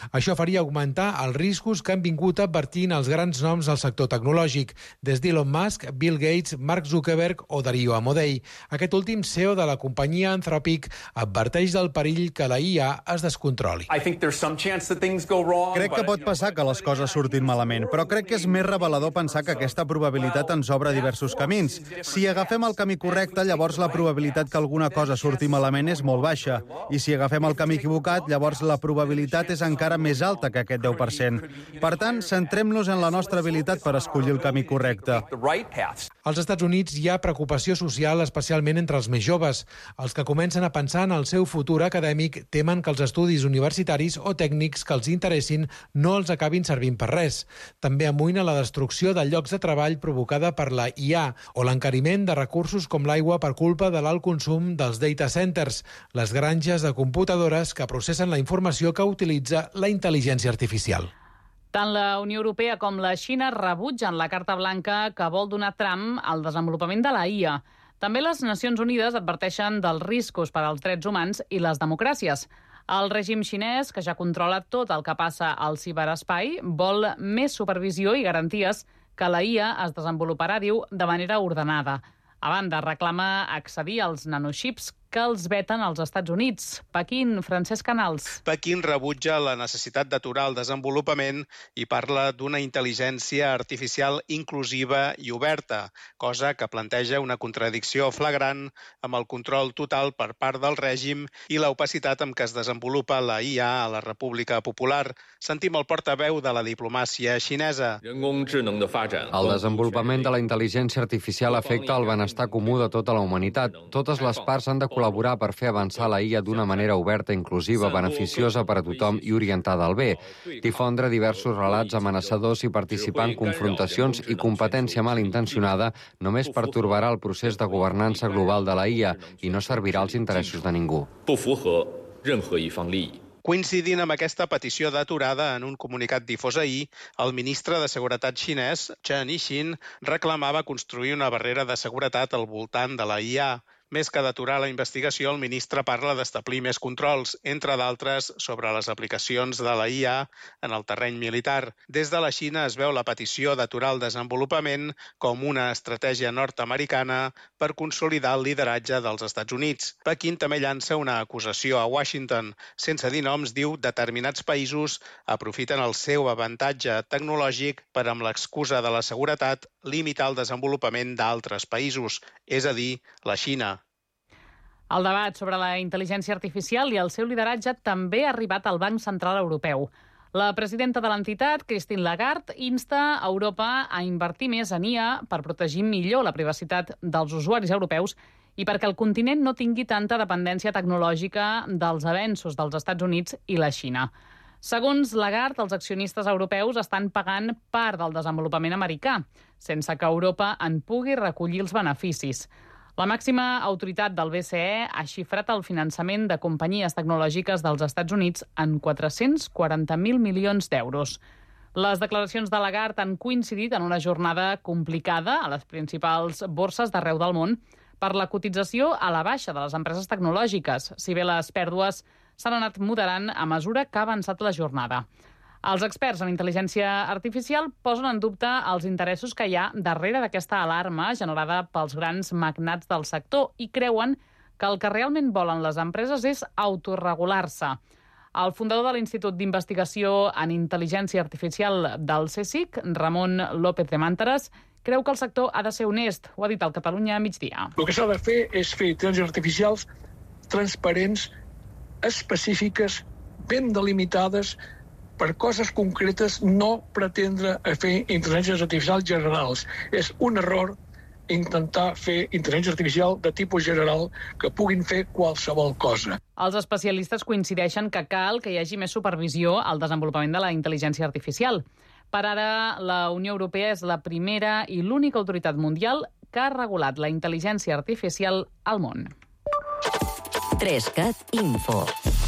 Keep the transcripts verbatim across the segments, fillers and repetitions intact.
Això faria augmentar els riscos que han vingut advertint els grans noms del sector tecnològic, des d'Elon Musk, Bill Gates, Mark Zuckerberg o Dario Amodei. Aquest últim C E O de la companyia Anthropic adverteix del perill que la I A es descontroli. Crec que pot passar que les coses surtin malament, però crec que és més revelador pensar que aquesta probabilitat ens obre diversos camins. Si agafem el camí correcte, llavors la probabilitat que alguna cosa surti malament és molt baixa. I si agafem el camí equivocat, llavors la probabilitat és encara més alta que aquest deu per cent. Per tant, centrem-nos en la nostra habilitat per escollir el camí correcte. Als Estats Units hi ha preocupació social, especialment entre els més joves. Els que comencen a pensar en el seu futur acadèmic temen que els estudis universitaris o tècnics que els interessin no els acabin servint per res. També amoïna la destrucció de llocs de treball provocada per la I A o l'encariment de recursos com l'aigua per culpa de l'alt consum dels data centers, les granges de computadores que processen la informació que utilitza la intel·ligència artificial. Tant la Unió Europea com la Xina rebutgen la Carta Blanca que vol donar tram al desenvolupament de la I A. També les Nacions Unides adverteixen dels riscos per als drets humans i les democràcies. El règim xinès, que ja controla tot el que passa al ciberespai, vol més supervisió i garanties que la I A es desenvoluparà, diu, de manera ordenada. A banda, reclama accedir als nanoxips que els veten als Estats Units. Pequín, Francesc Canals. Pequín rebutja la necessitat d'aturar el desenvolupament i parla d'una intel·ligència artificial inclusiva i oberta, cosa que planteja una contradicció flagrant amb el control total per part del règim i l'opacitat amb què es desenvolupa la I A a la República Popular. Sentim el portaveu de la diplomàcia xinesa. El desenvolupament de la intel·ligència artificial afecta el benestar comú de tota la humanitat. Totes les parts han de col·laborar per fer avançar la I A d'una manera oberta, inclusiva, beneficiosa per a tothom i orientada al bé. Difondre diversos relats amenaçadors i participar en confrontacions i competència malintencionada només pertorbarà el procés de governança global de la I A i no servirà als interessos de ningú. Coincidint amb aquesta petició d'aturada en un comunicat difós ahir, el ministre de Seguretat xinès, Chen Yixin, reclamava construir una barrera de seguretat al voltant de la I A. Més que d'aturar la investigació, el ministre parla d'establir més controls, entre d'altres sobre les aplicacions de la I A en el terreny militar. Des de la Xina es veu la petició d'aturar el desenvolupament com una estratègia nord-americana per consolidar el lideratge dels Estats Units. Pequín també llança una acusació a Washington. Sense dir noms, diu, determinats països aprofiten el seu avantatge tecnològic per, amb l'excusa de la seguretat, limitar el desenvolupament d'altres països, és a dir, la Xina. El debat sobre la intel·ligència artificial i el seu lideratge també ha arribat al Banc Central Europeu. La presidenta de l'entitat, Christine Lagarde, insta a Europa a invertir més en I A per protegir millor la privacitat dels usuaris europeus i perquè el continent no tingui tanta dependència tecnològica dels avenços dels Estats Units i la Xina. Segons Lagarde, els accionistes europeus estan pagant part del desenvolupament americà, sense que Europa en pugui recollir els beneficis. La màxima autoritat del B C E ha xifrat el finançament de companyies tecnològiques dels Estats Units en quatre-cents quaranta mil milions d'euros. Les declaracions de Lagarde han coincidit en una jornada complicada a les principals borses d'arreu del món per la cotització a la baixa de les empreses tecnològiques, si bé les pèrdues s'han anat moderant a mesura que ha avançat la jornada. Els experts en intel·ligència artificial posen en dubte els interessos que hi ha darrere d'aquesta alarma generada pels grans magnats del sector i creuen que el que realment volen les empreses és autorregular-se. El fundador de l'Institut d'Investigació en Intel·ligència Artificial del CSIC, Ramon López de Màntares, creu que el sector ha de ser honest. Ho ha dit al Catalunya a migdia. El que s'ha de fer és fer intel·ligències artificials transparents, específiques, ben delimitades, per coses concretes, no pretendre a fer intel·ligències artificials generals. És un error intentar fer intel·ligència artificial de tipus general que puguin fer qualsevol cosa. Els especialistes coincideixen que cal que hi hagi més supervisió al desenvolupament de la intel·ligència artificial. Per ara, la Unió Europea és la primera i l'única autoritat mundial que ha regulat la intel·ligència artificial al món. Trescat Info.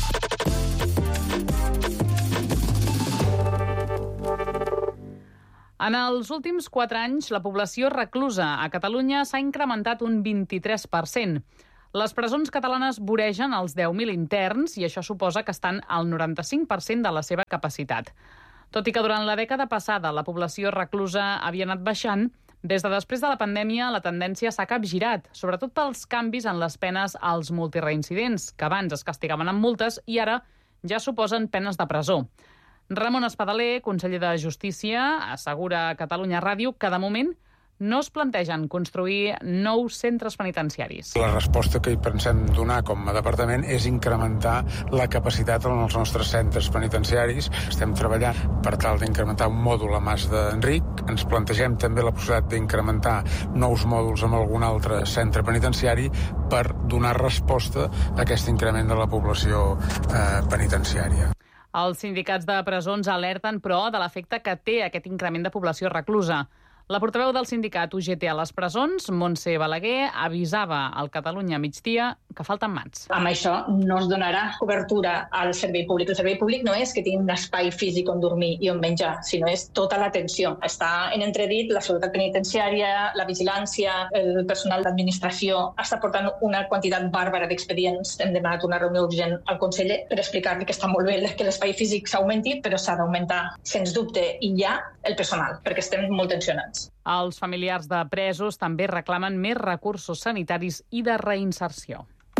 En els últims quatre anys, la població reclusa a Catalunya s'ha incrementat un vint-i-tres per cent. Les presons catalanes voregen els deu mil interns i això suposa que estan al noranta-cinc per cent de la seva capacitat. Tot i que durant la dècada passada la població reclusa havia anat baixant, des de després de la pandèmia la tendència s'ha capgirat, sobretot pels canvis en les penes als multireincidents, que abans es castigaven amb multes i ara ja suposen penes de presó. Ramon Espadaler, conseller de Justícia, assegura a Catalunya Ràdio que de moment no es plantegen construir nous centres penitenciaris. La resposta que hi pensem donar com a departament és incrementar la capacitat en els nostres centres penitenciaris. Estem treballant per tal d'incrementar un mòdul a Mas d'Enric. Ens plantegem també la possibilitat d'incrementar nous mòduls en algun altre centre penitenciari per donar resposta a aquest increment de la població eh, penitenciària. Els sindicats de presons alerten, però, de l'efecte que té aquest increment de població reclusa. La portaveu del sindicat U G T a les presons, Montse Balaguer, avisava al Catalunya Migdia que falten mans. Amb això no es donarà cobertura al servei públic. El servei públic no és que tingui un espai físic on dormir i on menjar, sinó és tota l'atenció. Està en entredit la seguretat penitenciària, la vigilància, el personal d'administració. Està portant una quantitat bàrbara d'expedients. Hem demanat una reunió urgent al conseller per explicar-li que està molt bé que l'espai físic s'augmenti, però s'ha d'augmentar, sens dubte, i ja el personal, perquè estem molt tensionats. Els familiars de presos també reclamen més recursos sanitaris i de reinserció.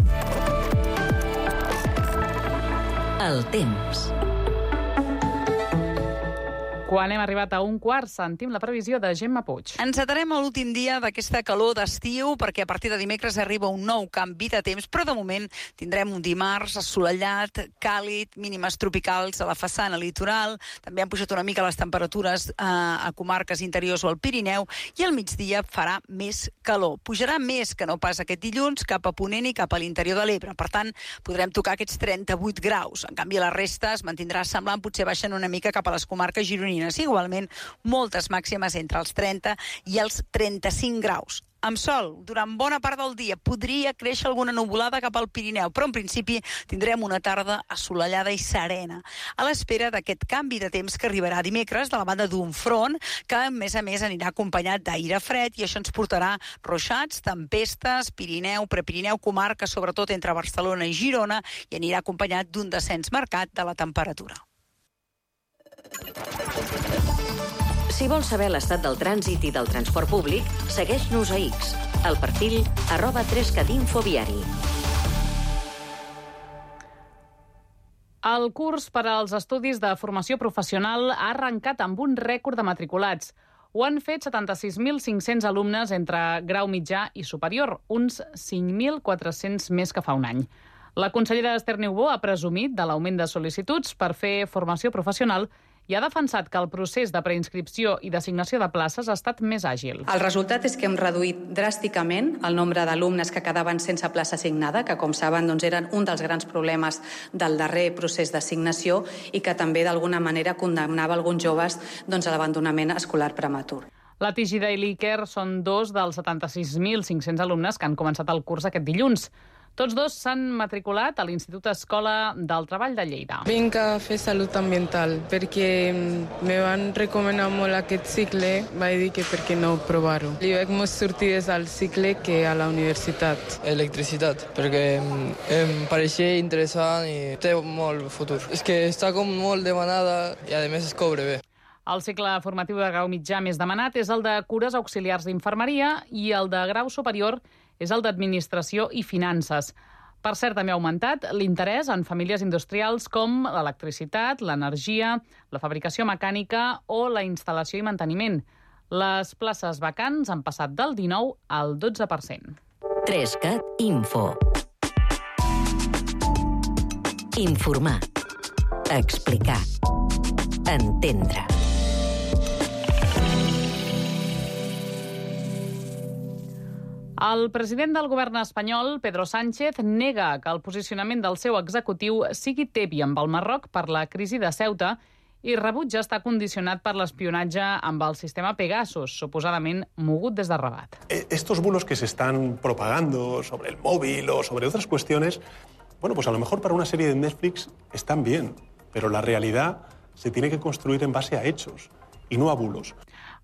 El temps. Quan hem arribat a un quart, sentim la previsió de Gemma Puig. Encetarem l'últim dia d'aquesta calor d'estiu perquè a partir de dimecres arriba un nou canvi de temps, però de moment tindrem un dimarts assolellat, càlid, mínimes tropicals a la façana litoral, també han pujat una mica les temperatures eh, a comarques interiors o al Pirineu i al migdia farà més calor. Pujarà més que no pas aquest dilluns cap a Ponent i cap a l'interior de l'Ebre. Per tant, podrem tocar aquests trenta-vuit graus. En canvi, la resta es mantindrà semblant, potser baixen una mica cap a les comarques gironines. Igualment, moltes màximes entre els trenta i els trenta-cinc graus. Amb sol, durant bona part del dia, podria créixer alguna nuvolada cap al Pirineu, però en principi tindrem una tarda assolellada i serena, a l'espera d'aquest canvi de temps que arribarà dimecres de la banda d'un front que, a més a més, anirà acompanyat d'aire fred i això ens portarà ruixats, tempestes, Pirineu, Prepirineu, comarca, sobretot entre Barcelona i Girona, i anirà acompanyat d'un descens marcat de la temperatura. Si vols saber l'estat del trànsit i del transport públic, segueix-nos a X, al perfil arroba trescat infoviari. El curs per als estudis de formació professional ha arrencat amb un rècord de matriculats. Ho han fet setanta-sis mil cinc-cents alumnes entre grau mitjà i superior, uns cinc mil quatre-cents més que fa un any. La consellera Esther Niubó ha presumit de l'augment de sol·licituds per fer formació professional i ha defensat que el procés de preinscripció i d'assignació de places ha estat més àgil. El resultat és que hem reduït dràsticament el nombre d'alumnes que quedaven sense plaça assignada, que com saben doncs, eren un dels grans problemes del darrer procés d'assignació i que també d'alguna manera condemnava alguns joves doncs, a l'abandonament escolar prematur. La Tigida i l'Iker són dos dels setanta-sis mil cinc-cents alumnes que han començat el curs aquest dilluns. Tots dos s'han matriculat a l'Institut Escola del Treball de Lleida. Vinc a fer salut ambiental perquè me van recomanar molt aquest cicle, vaig dir que per què no provar-ho. Li veig més sortides al cicle que a la universitat. Electricitat, perquè em pareixia interessant i té molt futur. És que està com molt demanada i a més es cobra bé. El cicle formatiu de grau mitjà més demanat és el de cures auxiliars d'infermeria i el de grau superior és el d'administració i finances. Per cert, també ha augmentat l'interès en famílies industrials com l'electricitat, l'energia, la fabricació mecànica o la instal·lació i manteniment. Les places vacants han passat del dinou al dotze per cent. trescat Info. Informar. Explicar. Entendre. El president del govern espanyol, Pedro Sánchez, nega que el posicionament del seu executiu sigui tebi amb el Marroc per la crisi de Ceuta i rebutja estar condicionat per l'espionatge amb el sistema Pegasus, suposadament mogut des de Rabat. Estos bulos que se están propagando sobre el móvil o sobre otras cuestiones, bueno, pues a lo mejor para una serie de Netflix están bien, pero la realidad se tiene que construir en base a hechos y no a bulos.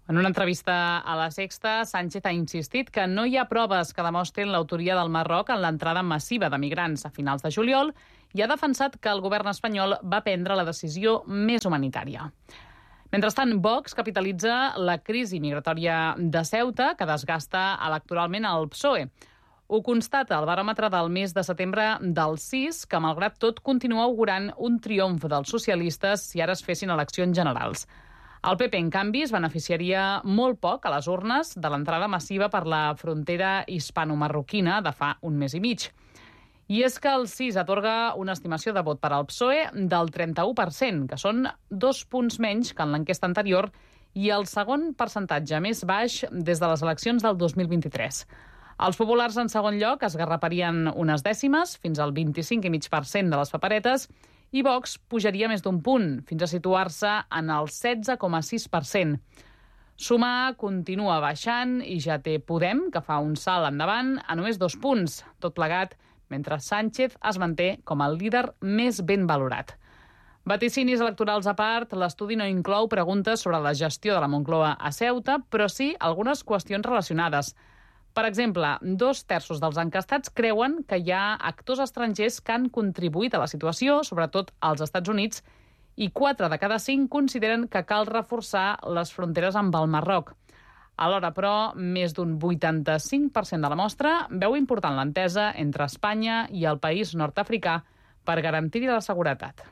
En una entrevista a La Sexta, Sánchez ha insistit que no hi ha proves que demostrin l'autoria del Marroc en l'entrada massiva de migrants a finals de juliol i ha defensat que el govern espanyol va prendre la decisió més humanitària. Mentrestant, Vox capitalitza la crisi migratòria de Ceuta, que desgasta electoralment el P S O E. Ho constata el baròmetre del mes de setembre del sis, que malgrat tot continua augurant un triomf dels socialistes si ara es fessin eleccions generals. El P P, en canvi, es beneficiaria molt poc a les urnes de l'entrada massiva per la frontera hispano-marroquina de fa un mes i mig. I és que el sis atorga una estimació de vot per al P S O E del trenta-u per cent, que són dos punts menys que en l'enquesta anterior i el segon percentatge més baix des de les eleccions del dos mil vint-i-tres. Els populars, en segon lloc, es garraparien unes dècimes, fins al vint-i-cinc coma cinc per cent de les paperetes, i Vox pujaria més d'un punt, fins a situar-se en el setze coma sis per cent. Sumar continua baixant i ja té Podem, que fa un salt endavant, a només dos punts, tot plegat, mentre Sánchez es manté com el líder més ben valorat. Vaticinis electorals a part, l'estudi no inclou preguntes sobre la gestió de la Moncloa a Ceuta, però sí algunes qüestions relacionades. Per exemple, dos terços dels encastats creuen que hi ha actors estrangers que han contribuït a la situació, sobretot als Estats Units, i quatre de cada cinc consideren que cal reforçar les fronteres amb el Marroc. Alhora, però, més d'un vuitanta-cinc per cent de la mostra veu important l'entesa entre Espanya i el país nord-africà per garantir-hi la seguretat.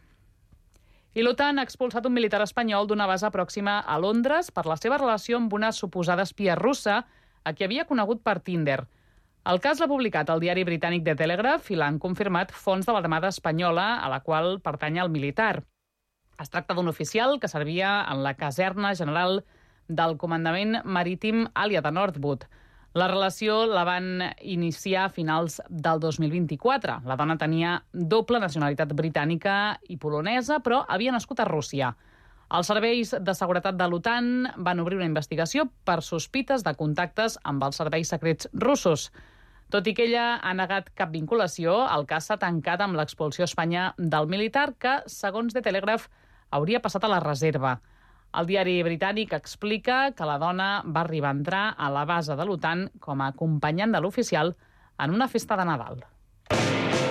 I l'OTAN ha expulsat un militar espanyol d'una base pròxima a Londres per la seva relació amb una suposada espia russa a qui havia conegut per Tinder. El cas l'ha publicat el diari britànic The Telegraph i l'han confirmat fonts de l'Armada espanyola a la qual pertany el militar. Es tracta d'un oficial que servia en la caserna general del Comandament Marítim Àlia de Northwood. La relació la van iniciar a finals del dos mil vint-i-quatre. La dona tenia doble nacionalitat britànica i polonesa, però havia nascut a Rússia. Els serveis de seguretat de l'OTAN van obrir una investigació per sospites de contactes amb els serveis secrets russos. Tot i que ella ha negat cap vinculació, el cas s'ha tancat amb l'expulsió a Espanya del militar que, segons The Telegraph, hauria passat a la reserva. El diari britànic explica que la dona va arribar a entrar a la base de l'OTAN com a acompanyant de l'oficial en una festa de Nadal.